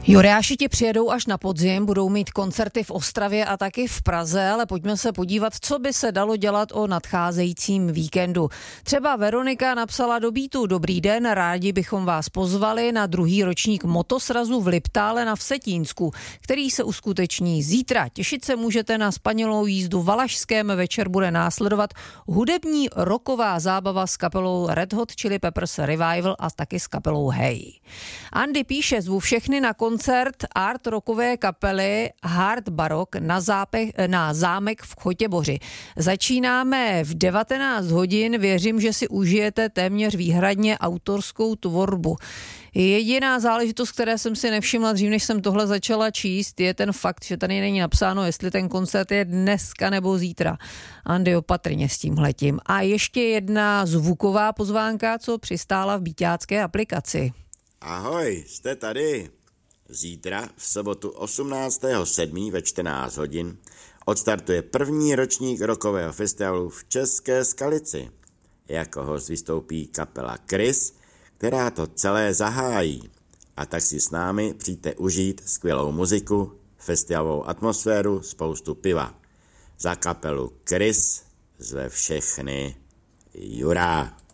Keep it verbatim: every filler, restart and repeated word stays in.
Juráši ti přijedou až na podzim, budou mít koncerty v Ostravě a taky v Praze, ale pojďme se podívat, co by se dalo dělat o nadcházejícím víkendu. Třeba Veronika napsala do Beatu: Dobrý den, rádi bychom vás pozvali na druhý ročník motosrazu v Liptále na Vsetínsku, který se uskuteční zítra. Těšit se můžete na spanilou jízdu Valašském, večer bude následovat hudební rocková zábava s kapelou Red Hot Chili Peppers Revival a taky s kapelou Hey. Andy píše: Zvu všechny na koncert art rockové kapely Hard Barok na, zápech, na zámek v Chotěboři. Začínáme v devatenáct hodin, věřím, že si užijete téměř výhradně autorskou tvorbu. Jediná záležitost, které jsem si nevšimla dřív, než jsem tohle začala číst, je ten fakt, že tady není napsáno, jestli ten koncert je dneska nebo zítra. Andy, opatrně s tímhletím. A ještě jedna zvuková pozvánka, co přistála v beatácké aplikaci. Ahoj, jste tady. Zítra, v sobotu osmnáctého sedmého ve čtrnáct hodin, odstartuje první ročník rockového festivalu v České Skalici. Jako host vystoupí kapela Chris, která to celé zahájí. A tak si s námi přijďte užít skvělou muziku, festivalovou atmosféru, spoustu piva. Za kapelu Chris zve všechny Jura.